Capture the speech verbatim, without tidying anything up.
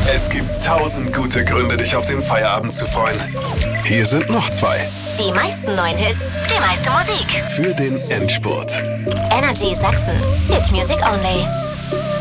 Es gibt tausend gute Gründe, dich auf den Feierabend zu freuen. Hier sind noch zwei. Die meisten neuen Hits, die meiste Musik. Für den Endspurt. Energy Sachsen. Hit Music Only.